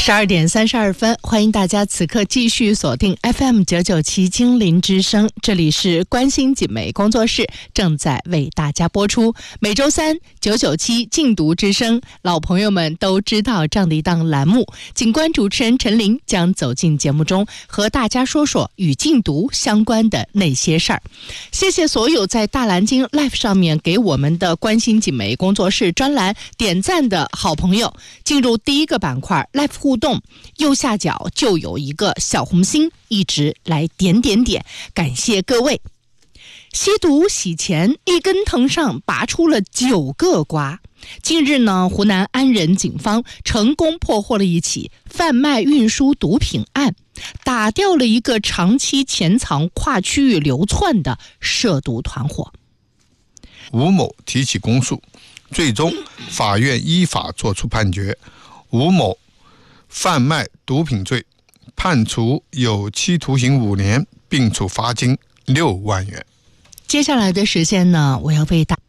12:32，欢迎大家此刻继续锁定 FM997精灵之声，这里是关心锦梅工作室正在为大家播出。每周三997禁读之声，老朋友们都知道这样的一档栏目，警官主持人陈琳将走进节目中，和大家说说与禁毒相关的那些事儿。谢谢所有在大蓝鲸 Live 上面给我们的关心锦梅工作室专栏点赞的好朋友。进入第一个板块 Live 互动，右下角就有一个小红心，一直来点，感谢各位。吸毒洗钱，一根藤上拔出了9个瓜。近日呢，湖南安仁警方成功破获了一起贩卖运输毒品案，打掉了一个长期潜藏跨区域流窜的涉毒团伙。 吴某提起公诉，最终法院依法作出判决，吴某贩卖毒品罪，判处有期徒刑5年，并处罚金6万元。 接下来的时间呢，我要为大家